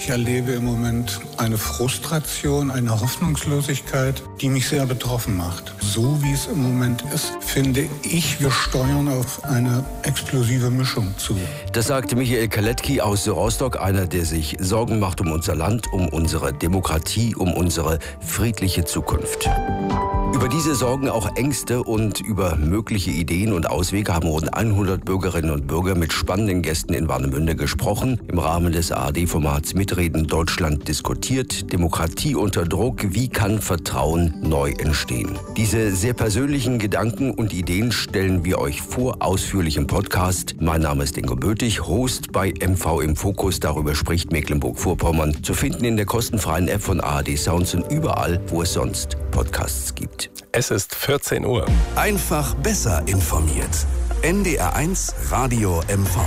Ich erlebe im Moment eine Frustration, eine Hoffnungslosigkeit, die mich sehr betroffen macht. So wie es im Moment ist, finde ich, wir steuern auf eine explosive Mischung zu. Das sagte Michael Kaletki aus Rostock, einer, der sich Sorgen macht um unser Land, um unsere Demokratie, um unsere friedliche Zukunft. Über diese Sorgen, auch Ängste und über mögliche Ideen und Auswege haben rund 100 Bürgerinnen und Bürger mit spannenden Gästen in Warnemünde gesprochen. Im Rahmen des ARD-Formats Mitreden Deutschland diskutiert. Demokratie unter Druck. Wie kann Vertrauen neu entstehen? Diese sehr persönlichen Gedanken und Ideen stellen wir euch vor, ausführlich im Podcast. Mein Name ist Ingo Bötig, Host bei MV im Fokus. Darüber spricht Mecklenburg-Vorpommern. Zu finden in der kostenfreien App von ARD Sounds und überall, wo es sonst Podcasts gibt. Es ist 14 Uhr. Einfach besser informiert. NDR1 Radio MV.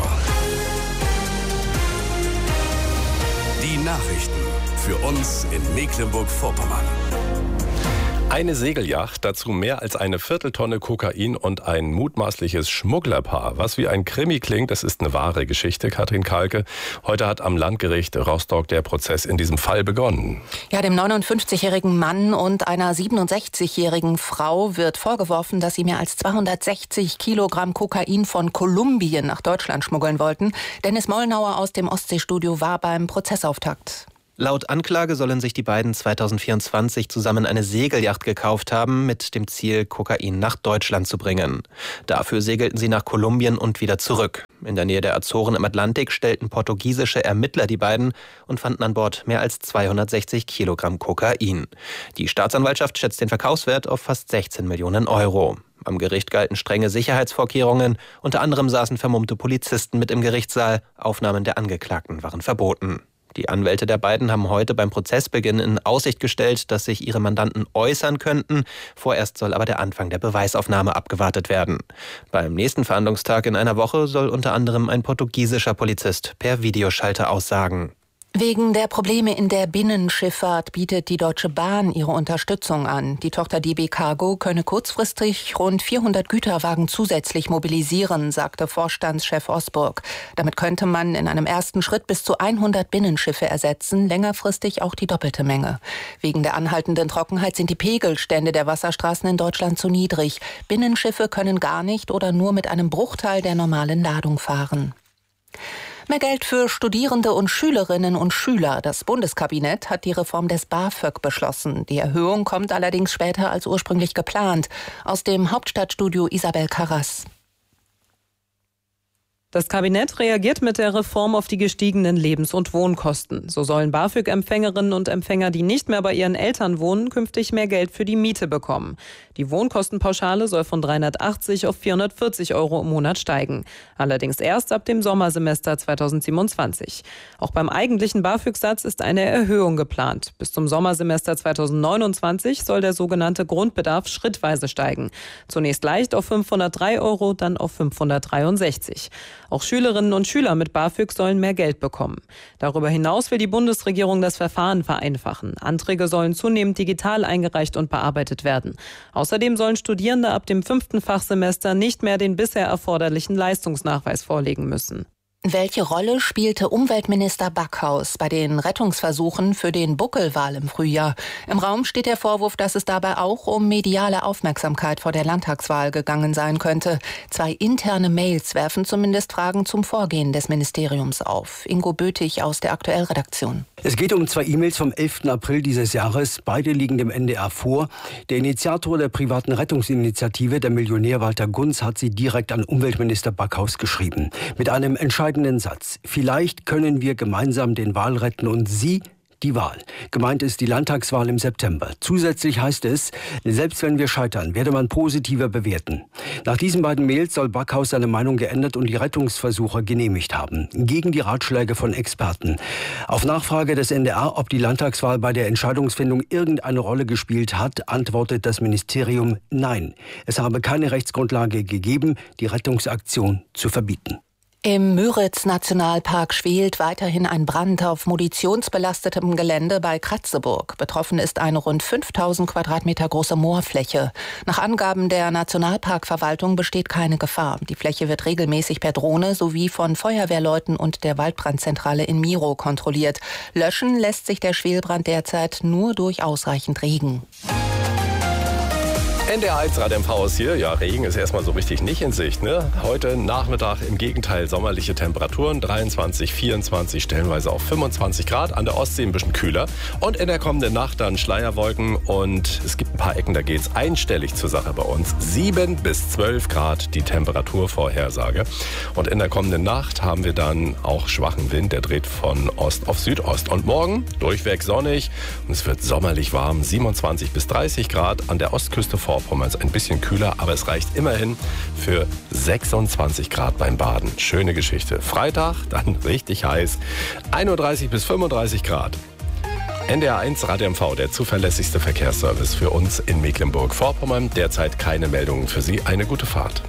Die Nachrichten für uns in Mecklenburg-Vorpommern. Eine Segelyacht, dazu mehr als eine Vierteltonne Kokain und ein mutmaßliches Schmugglerpaar. Was wie ein Krimi klingt, das ist eine wahre Geschichte, Katrin Kalke. Heute hat am Landgericht Rostock der Prozess in diesem Fall begonnen. Ja, dem 59-jährigen Mann und einer 67-jährigen Frau wird vorgeworfen, dass sie mehr als 260 Kilogramm Kokain von Kolumbien nach Deutschland schmuggeln wollten. Dennis Mollnauer aus dem Ostseestudio war beim Prozessauftakt. Laut Anklage sollen sich die beiden 2024 zusammen eine Segelyacht gekauft haben, mit dem Ziel, Kokain nach Deutschland zu bringen. Dafür segelten sie nach Kolumbien und wieder zurück. In der Nähe der Azoren im Atlantik stellten portugiesische Ermittler die beiden und fanden an Bord mehr als 260 Kilogramm Kokain. Die Staatsanwaltschaft schätzt den Verkaufswert auf fast 16 Millionen Euro. Am Gericht galten strenge Sicherheitsvorkehrungen. Unter anderem saßen vermummte Polizisten mit im Gerichtssaal. Aufnahmen der Angeklagten waren verboten. Die Anwälte der beiden haben heute beim Prozessbeginn in Aussicht gestellt, dass sich ihre Mandanten äußern könnten. Vorerst soll aber der Anfang der Beweisaufnahme abgewartet werden. Beim nächsten Verhandlungstag in einer Woche soll unter anderem ein portugiesischer Polizist per Videoschalter aussagen. Wegen der Probleme in der Binnenschifffahrt bietet die Deutsche Bahn ihre Unterstützung an. Die Tochter DB Cargo könne kurzfristig rund 400 Güterwagen zusätzlich mobilisieren, sagte Vorstandschef Osburg. Damit könnte man in einem ersten Schritt bis zu 100 Binnenschiffe ersetzen, längerfristig auch die doppelte Menge. Wegen der anhaltenden Trockenheit sind die Pegelstände der Wasserstraßen in Deutschland zu niedrig. Binnenschiffe können gar nicht oder nur mit einem Bruchteil der normalen Ladung fahren. Mehr Geld für Studierende und Schülerinnen und Schüler. Das Bundeskabinett hat die Reform des BAföG beschlossen. Die Erhöhung kommt allerdings später als ursprünglich geplant. Aus dem Hauptstadtstudio Isabel Carras. Das Kabinett reagiert mit der Reform auf die gestiegenen Lebens- und Wohnkosten. So sollen BAföG-Empfängerinnen und Empfänger, die nicht mehr bei ihren Eltern wohnen, künftig mehr Geld für die Miete bekommen. Die Wohnkostenpauschale soll von 380 auf 440 Euro im Monat steigen. Allerdings erst ab dem Sommersemester 2027. Auch beim eigentlichen BAföG-Satz ist eine Erhöhung geplant. Bis zum Sommersemester 2029 soll der sogenannte Grundbedarf schrittweise steigen. Zunächst leicht auf 503 Euro, dann auf 563. Auch Schülerinnen und Schüler mit BAföG sollen mehr Geld bekommen. Darüber hinaus will die Bundesregierung das Verfahren vereinfachen. Anträge sollen zunehmend digital eingereicht und bearbeitet werden. Außerdem sollen Studierende ab dem 5. Fachsemester nicht mehr den bisher erforderlichen Leistungsnachweis vorlegen müssen. Welche Rolle spielte Umweltminister Backhaus bei den Rettungsversuchen für den Buckelwal im Frühjahr? Im Raum steht der Vorwurf, dass es dabei auch um mediale Aufmerksamkeit vor der Landtagswahl gegangen sein könnte. 2 interne Mails werfen zumindest Fragen zum Vorgehen des Ministeriums auf. Ingo Bötig aus der Aktuell-Redaktion. Es geht um 2 E-Mails vom 11. April dieses Jahres. Beide liegen dem NDR vor. Der Initiator der privaten Rettungsinitiative, der Millionär Walter Gunz, hat sie direkt an Umweltminister Backhaus geschrieben. Mit einem entscheidenden Satz: Vielleicht können wir gemeinsam den Wal retten und Sie die Wahl. Gemeint ist die Landtagswahl im September. Zusätzlich heißt es, selbst wenn wir scheitern, werde man positiver bewerten. Nach diesen beiden Mails soll Backhaus seine Meinung geändert und die Rettungsversuche genehmigt haben. Gegen die Ratschläge von Experten. Auf Nachfrage des NDR, ob die Landtagswahl bei der Entscheidungsfindung irgendeine Rolle gespielt hat, antwortet das Ministerium nein. Es habe keine Rechtsgrundlage gegeben, die Rettungsaktion zu verbieten. Im Müritz-Nationalpark schwelt weiterhin ein Brand auf munitionsbelastetem Gelände bei Kratzeburg. Betroffen ist eine rund 5000 Quadratmeter große Moorfläche. Nach Angaben der Nationalparkverwaltung besteht keine Gefahr. Die Fläche wird regelmäßig per Drohne sowie von Feuerwehrleuten und der Waldbrandzentrale in Miro kontrolliert. Löschen lässt sich der Schwelbrand derzeit nur durch ausreichend Regen. NDR 1 Rad MV ist hier. Ja, Regen ist erstmal so richtig nicht in Sicht, ne? Heute Nachmittag im Gegenteil sommerliche Temperaturen. 23, 24, stellenweise auch 25 Grad. An der Ostsee ein bisschen kühler. Und in der kommenden Nacht dann Schleierwolken. Und es gibt ein paar Ecken, da geht's einstellig zur Sache bei uns. 7 bis 12 Grad die Temperaturvorhersage. Und in der kommenden Nacht haben wir dann auch schwachen Wind. Der dreht von Ost auf Südost. Und morgen durchweg sonnig. Und es wird sommerlich warm. 27 bis 30 Grad. An der Ostküste Vorpommerns ein bisschen kühler, aber es reicht immerhin für 26 Grad beim Baden. Schöne Geschichte. Freitag dann richtig heiß. 31 bis 35 Grad. NDR 1 Rad MV, der zuverlässigste Verkehrsservice für uns in Mecklenburg-Vorpommern. Derzeit keine Meldungen für Sie. Eine gute Fahrt.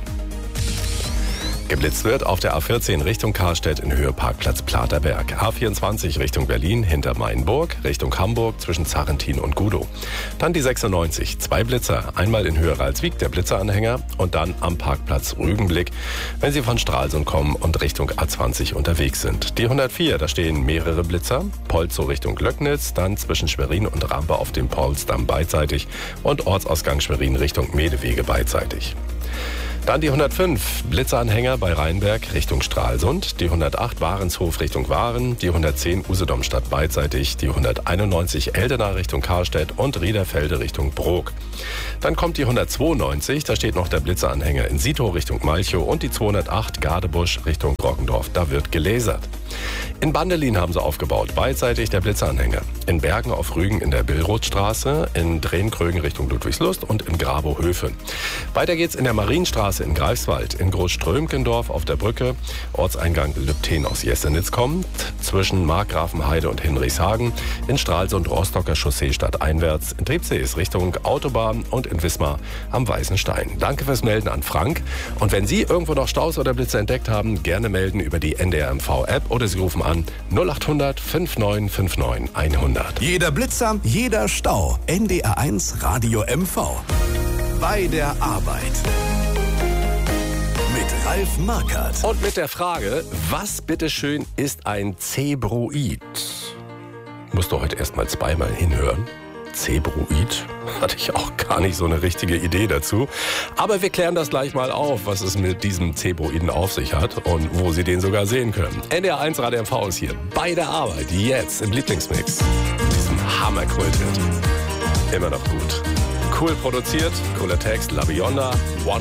Geblitzt wird auf der A14 Richtung Karstedt in Höhe Parkplatz Platerberg. A24 Richtung Berlin hinter Mainburg, Richtung Hamburg zwischen Zarrentin und Gudow. Dann die 96, 2 Blitzer, einmal in Höhe Ralswiek, der Blitzeranhänger, und dann am Parkplatz Rügenblick, wenn Sie von Stralsund kommen und Richtung A20 unterwegs sind. Die 104, da stehen mehrere Blitzer, Polzow Richtung Löcknitz, dann zwischen Schwerin und Rampe auf dem Paulsdamm beidseitig und Ortsausgang Schwerin Richtung Medewege beidseitig. Dann die 105, Blitzeranhänger bei Rheinberg Richtung Stralsund, die 108 Warenshof Richtung Waren, die 110 Usedomstadt beidseitig, die 191 Eldena Richtung Karstedt und Riederfelde Richtung Brok. Dann kommt die 192, da steht noch der Blitzeranhänger in Sitow Richtung Malchow und die 208 Gardebusch Richtung Roggendorf, da wird gelasert. In Bandelin haben sie aufgebaut, beidseitig der Blitzeranhänger. In Bergen auf Rügen in der Billrothstraße, in Drehenkrögen Richtung Ludwigslust und in Grabow-Höfe. Weiter geht's in der Marienstraße in Greifswald, in Großströmkendorf auf der Brücke, Ortseingang Lübten aus Jessenitz kommt, zwischen Markgrafenheide und Hinrichshagen, in Stralsund Rostocker Chaussee stadteinwärts, in Triebsees Richtung Autobahn und in Wismar am Weißen Stein. Danke fürs Melden an Frank. Und wenn Sie irgendwo noch Staus oder Blitze entdeckt haben, gerne melden über die NDR MV-App oder Sie rufen an 0800 5959 100. Jeder Blitzer, jeder Stau. NDR 1 Radio MV. Bei der Arbeit. Mit Ralf Markert. Und mit der Frage, was bitteschön ist ein Zebroid? Musst du heute erst mal zweimal hinhören. Zebroid? Hatte ich auch gar nicht so eine richtige Idee dazu. Aber wir klären das gleich mal auf, was es mit diesem Zebroiden auf sich hat und wo Sie den sogar sehen können. NDR 1 Radio MV ist hier bei der Arbeit, jetzt im Lieblingsmix. Diesem Hammerkult. Immer noch gut. Cool produziert, cooler Text, La Bionda, One